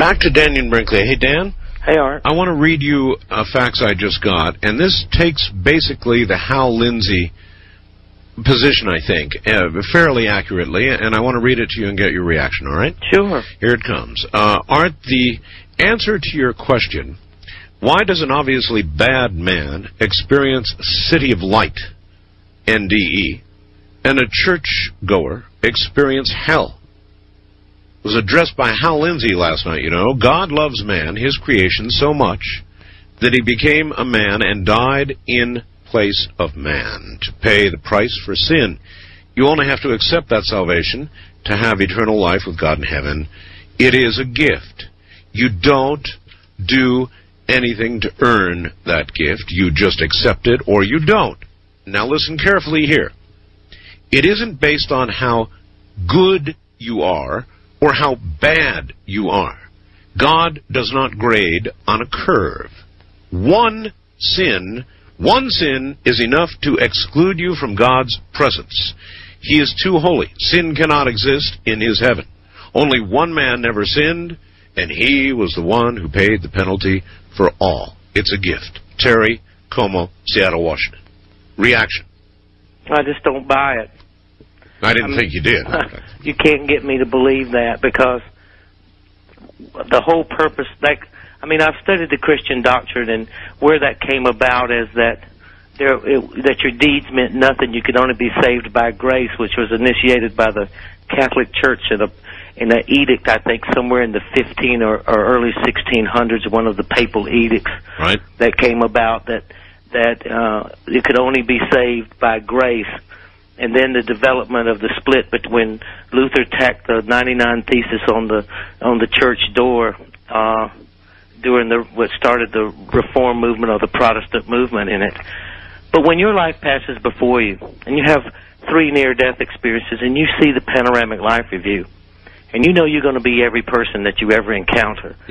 back to Daniel Brinkley. Hey, Dan. Hey, Art. I want to read you a fax I just got, and this takes basically the Hal Lindsey position, I think, fairly accurately, and I want to read it to you and get your reaction, all right? Sure. Here it comes. Art, the answer to your question, why does an obviously bad man experience City of Light, NDE, and a churchgoer experience hell? It was addressed by Hal Lindsey last night, you know. God loves man, his creation, so much that he became a man and died in place of man to pay the price for sin. You only have to accept that salvation to have eternal life with God in heaven. It is a gift. You don't do anything to earn that gift. You just accept it or you don't. Now listen carefully here. It isn't based on how good you are or how bad you are. God does not grade on a curve. One sin is enough to exclude you from God's presence. He is too holy. Sin cannot exist in his heaven. Only one man never sinned, and he was the one who paid the penalty for all. It's a gift. Terry Como, Seattle, Washington. Reaction? I just don't buy it. I didn't think you did. You can't get me to believe that, because the whole purpose, I've studied the Christian doctrine, and where that came about is that that your deeds meant nothing. You could only be saved by grace, which was initiated by the Catholic Church in an edict, I think, somewhere in the 15 or early 1600s, one of the papal edicts that came about that you could only be saved by grace. And then the development of the split between Luther tacked the 99 Thesis on the church door during what started the Reform movement or the Protestant movement in it. But when your life passes before you and you have 3 near-death experiences and you see the panoramic life review and you know you're going to be every person that you ever encounter,